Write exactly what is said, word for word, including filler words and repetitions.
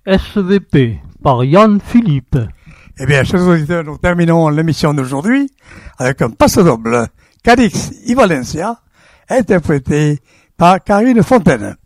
S V P par Yann Philippe. Eh bien, chers auditeurs, nous terminons l'émission d'aujourd'hui avec un passo doble, Cadix y Valencia, interprété par Karine Fontaine.